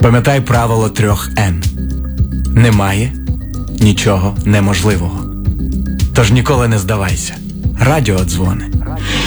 Пам'ятай правило 3 Н. Немає нічого неможливого. Тож ніколи не здавайся. Радіодзвони.